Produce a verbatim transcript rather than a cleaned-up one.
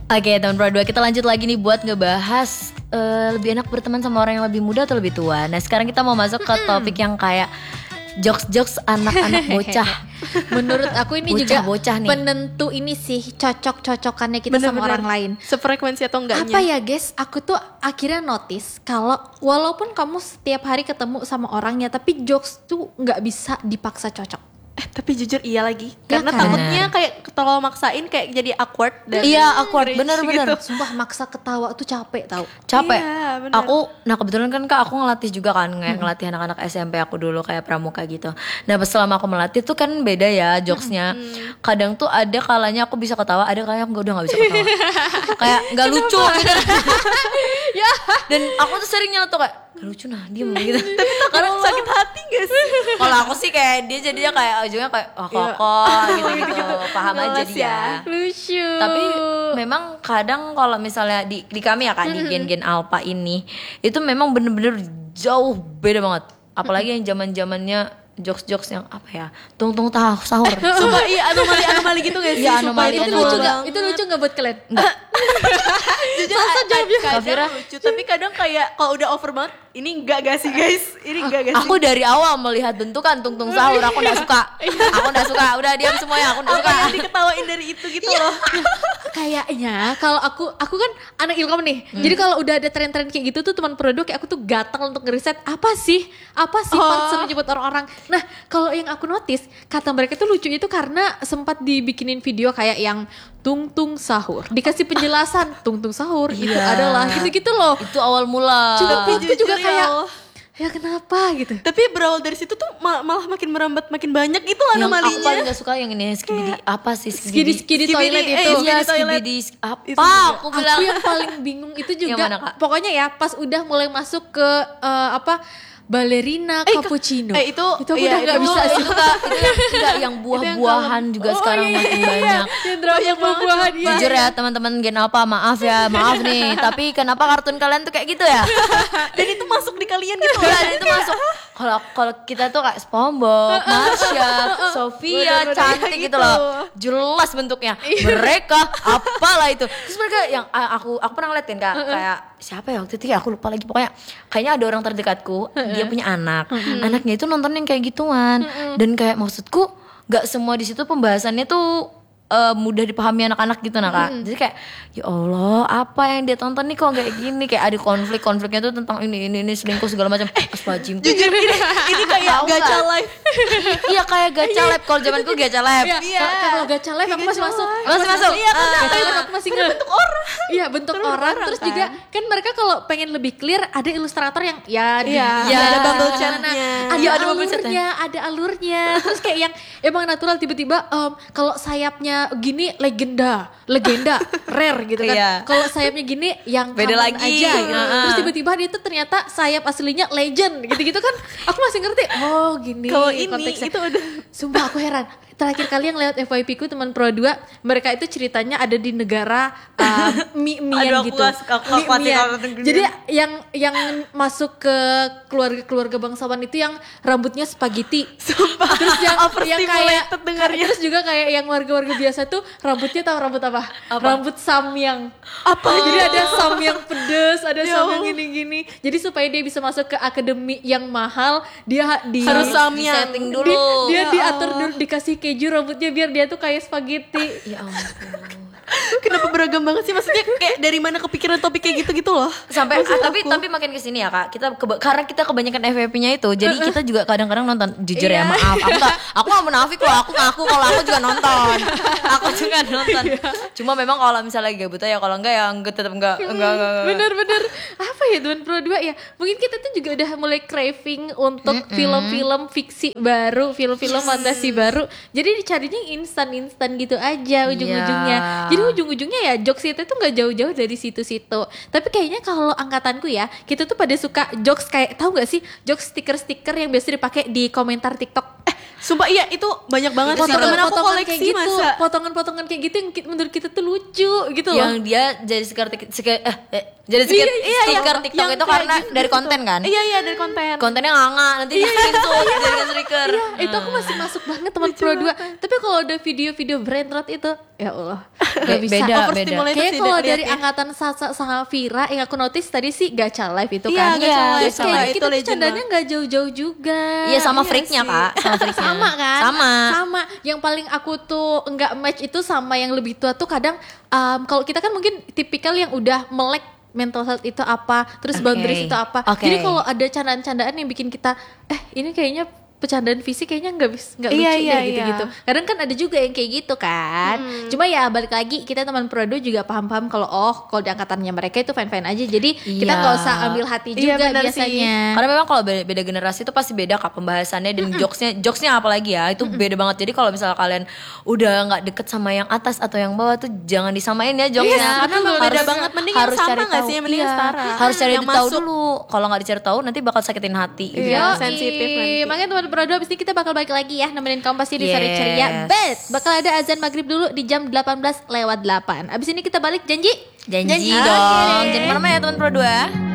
Oke teman Pro dua, kita lanjut lagi nih buat ngebahas uh, lebih enak berteman sama orang yang lebih muda atau lebih tua. Nah sekarang kita mau masuk ke topik yang kayak jokes-jokes anak-anak bocah. Menurut aku ini bocah, juga bocah nih. penentu ini sih cocok-cocokannya kita Bener-bener. sama orang lain. Sefrekuensi atau enggaknya. Apa ya guys, aku tuh akhirnya notice kalau walaupun kamu setiap hari ketemu sama orangnya, tapi jokes tuh nggak bisa dipaksa cocok. Eh tapi jujur iya lagi. Ya Karena kan? takutnya kayak terlalu maksain kayak jadi awkward dan Iya awkward, cringe bener-bener gitu. Sumpah maksa ketawa tuh capek tau. capek. Iya, bener. Aku, nah kebetulan kan kak aku ngelatih juga kan, kayak ngelatih anak-anak S M P aku dulu kayak pramuka gitu. Nah pas selama aku melatih tuh kan beda ya jokesnya. Kadang tuh ada kalanya aku bisa ketawa, ada kalanya aku udah nggak bisa ketawa. Kayak nggak lucu. Gitu. Ya. Dan aku tuh sering nyeletuk kayak gak lucu nah diem gitu. Tapi takut sakit hati gak sih? Kalau aku sih kayak dia jadinya kayak ujungnya kayak oh kok gitu-gitu, paham aja Ngeles dia. ya. Lucu. Tapi memang kadang kalau misalnya di di kami ya kan di gen-gen alpha ini itu memang bener-bener jauh beda banget. Apalagi yang zaman-zamannya jokes-jokes yang apa ya? Tung-tung tahu sahur. Sumpah iya anomali-anomali gitu gak sih? Iya, Sumpah, anomali, itu anomali. lucu gak? banget. Itu lucu gak buat kalian? Jujur Masa a- jawabnya? kadang Kafira? lucu. Tapi kadang kayak kalau udah over banget, ini enggak gak sih guys? Ini enggak gak sih? Aku dari awal melihat bentukan tung-tung sahur aku enggak suka. Aku enggak suka. Udah diam semuanya, aku enggak Apa suka. yang diketawain dari itu gitu loh. Kayaknya kalau aku aku kan anak ilkom nih. Jadi kalau udah ada tren-tren kayak gitu tuh teman produk kayak aku tuh gatal untuk ngeriset apa sih? Apa sih Oh. concern nyebut orang-orang. Nah, kalau yang aku notice kata mereka tuh lucu itu karena sempat dibikinin video kayak yang tung-tung sahur. Dikasih penjelasan tung-tung sahur itu Iya. adalah gitu-gitu loh. Itu awal mula. Cuma Tapi aku jujur juga ya kayak Allah. ya kenapa gitu. Tapi berawal dari situ tuh ma- malah makin merambat makin banyak itu Yang aku paling anomalinya. gak suka yang ini skibidi apa sih Skidi skidi Skibidi, toilet eh, itu. iya. Iya toilet. skibidi apa Itu juga. aku bilang. Aku yang paling bingung itu juga Yang mana, Kak? pokoknya ya pas udah mulai masuk ke eh, apa balerina Eh, cappuccino. eh, itu- itu aku iya, udah nggak itu- bisa sih. itu kak itu yang enggak yang buah-buahan juga Oh, sekarang iya, makin iya, iya. banyak. Yang drama buah-buahan iya. Jujur ya teman-teman Gen Alpha, maaf ya, maaf nih. Tapi kenapa kartun kalian tuh kayak gitu ya? Dan itu masuk di kalian gitu Iya, loh. dan itu masuk. Kalau kalau kita tuh kayak SpongeBob, Marsha, Sofia, Bener-bener cantik kayak gitu gitu. loh. Jelas bentuknya. Mereka apalah itu. Terus mereka yang ah, aku aku pernah ngeliatin kak kayak siapa ya waktu itu ya aku lupa lagi pokoknya kayaknya ada orang terdekatku dia punya anak. Anaknya itu nonton yang kayak gituan. Dan kayak maksudku gak semua di situ pembahasannya tuh eh, mudah dipahami anak-anak gitu nah kak. Jadi kayak ya Allah apa yang dia tonton nih kok kayak gini, kayak ada konflik-konfliknya tuh tentang ini ini ini selingkuh segala macam. Astagfirullahaladzim. Jujur ini ini kayak Tahu gacha nggak? live. Iya kayak gacha lab, kalau zamanku gacha lab. Iya, Iya. ka- kalau gacha live aku masih masuk. Masih masuk? Iya, Ah, gacha karena- live aku masih nge bentuk orang. Iya, bentuk Bentuk orang. orang, Terus kan? juga kan mereka kalau pengen lebih clear ada ilustrator yang ya di Iya, ya, ada bubble mana, chatnya. Ada Iya, ada bubble alurnya, ada alurnya. Terus kayak yang emang natural tiba-tiba em, kalau sayapnya gini legenda, legenda, rare gitu kan. Iya. Kalau sayapnya gini yang Beda common lagi. aja gitu. Heeh. Terus tiba-tiba dia tuh ternyata sayap aslinya legend gitu-gitu kan. Aku masih ngerti. Oh, gini Kalau ini konteksnya. itu udah Sumpah aku heran. Terakhir kali yang lewat F Y P ku teman Pro dua, mereka itu ceritanya ada di negara uh, mi-mian Aduh, aku gitu. gak suka- aku gak kuat sih Mi-mian. kalau nonton gini. Jadi yang yang masuk ke keluarga-keluarga bangsawan itu yang rambutnya spaghetti. sumpah. Terus yang yang kayak Overstimulated dengarnya. terus juga kayak yang warga-warga biasa tuh rambutnya tahu rambut apa? Rambut samyang. Apa? Jadi ada samyang pedes, ada Ya samyang Allah. gini-gini. Jadi supaya dia bisa masuk ke akademi yang mahal, dia di Harus samyang. Di-setting di- dulu. dia Ya diatur Allah. dulu, dikasih keju rambutnya biar dia tuh kayak spaghetti. Ya ampun. Kenapa beragam banget sih? Maksudnya kayak dari mana kepikiran topik kayak gitu-gitu loh. Sampai Maksud ah, tapi aku. tapi makin kesini ya kak, kita keba- karena kita kebanyakan F Y P-nya itu, jadi kita juga kadang-kadang nonton. Jujur ya Iya. maaf, aku gak, aku gak menafik loh, aku ngaku kalau aku juga nonton, aku juga nonton. Cuma memang kalau misalnya gabut ya, kalau enggak ya enggak tetap enggak enggak enggak. enggak. Bener-bener apa ya Tuan Pro dua ya? Mungkin kita tuh juga udah mulai craving untuk film-film fiksi baru, film-film fantasi baru. Jadi dicarinya instan-instan gitu aja ujung-ujungnya. Iya. Jadi ujung-ujungnya ya jokes itu tuh nggak jauh-jauh dari situ-situ. Tapi kayaknya kalau angkatanku ya, kita tuh pada suka jokes kayak tahu nggak sih jokes stiker-stiker yang biasa dipakai di komentar TikTok. Eh, sumpah iya itu banyak banget sih. Temen aku Potongan-potongan koleksi kayak gitu, masa. potongan-potongan kayak gitu yang ki- menurut kita tuh lucu gitu loh. Yang dia jadi stiker stiker eh, eh Jadi sedikit Iya, iya, stiker yang- TikTok yang itu kayak karena gitu. dari konten kan? Iya iya dari konten. Kontennya nganga nanti di screenshot jadikan stiker. Iya, itu aku masih masuk banget teman Pro dua. Tapi kalau ada video-video brain rot itu, ya Allah, gak bisa. Beda, Overstimulated Kayak sih kalau liatnya. dari angkatan Sasa sama Vira yang aku notice tadi sih gacha live itu Iya, kan. Gacha Iya, Live Terus sama kayak itu kita tuh legend candanya banget. nggak jauh-jauh juga. Iya sama Iya freaknya sih. kak, sama freaknya. Sama kan? Sama. Sama. Yang paling aku tuh nggak match itu sama yang lebih tua tuh kadang um, kalau kita kan mungkin tipikal yang udah melek mental health itu apa, terus Oke. boundaries itu apa. Oke. Jadi kalau ada candaan-candaan yang bikin kita, eh ini kayaknya bercandaan fisik kayaknya nggak bis nggak Iya, lucu iya, deh gitu-gitu. iya. Kadang kan ada juga yang kayak gitu kan. Hmm. Cuma ya balik lagi kita teman Prodo juga paham-paham kalau oh kalau di angkatannya mereka itu fine-fine aja. Jadi kita Iya. nggak usah ambil hati Iya, juga benar biasanya. Karena memang kalau beda, beda generasi itu pasti beda kak pembahasannya dan jokesnya, jokesnya apalagi ya itu beda banget. Jadi kalau misalnya kalian udah nggak deket sama yang atas atau yang bawah tuh jangan disamain ya jokesnya. Iya, karena memang beda banget. Mending yang sama nggak sih? Mending yang setara. Harus cari Yang tahu masuk. dulu. Kalau nggak dicari tahu nanti bakal sakitin hati. gitu. Iya, Yoi. sensitif nanti. Makanya teman Prodo abis ini kita bakal balik lagi ya nemenin kamu pasti di Sore Yes. Ceria. Bet bakal ada azan maghrib dulu di jam delapan belas lewat delapan. Abis ini kita balik janji. Janji, Janji. dong. Oke. Jangan kemana-mana ya teman Pro dua.